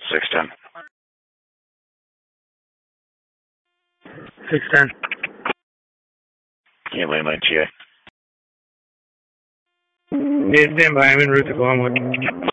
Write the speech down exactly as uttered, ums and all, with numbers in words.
six ten. six ten. Yeah, Lane Lane, G A. Yeah, stand by. I'm en route to Glenwood.